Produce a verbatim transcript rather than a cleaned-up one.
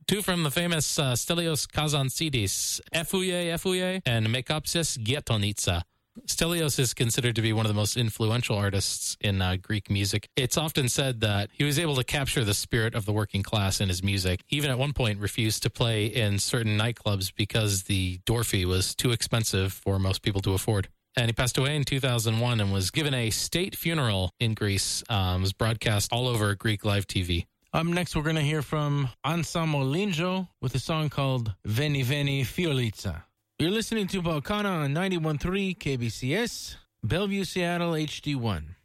Two from the famous uh, Stelios Kazantzidis, Efouye Efouye and Mekapsis Gietonitsa. Stelios is considered to be one of the most influential artists in uh, Greek music. It's often said that he was able to capture the spirit of the working class in his music. Even at one point refused to play in certain nightclubs because the door fee was too expensive for most people to afford. And he passed away in two thousand one and was given a state funeral in Greece. Um, it was broadcast all over Greek live T V. Up next, we're going to hear from Ansamo Linjo with a song called Veni Veni Fiolizza. You're listening to Balkana on ninety-one point three K B C S, Bellevue, Seattle, H D one.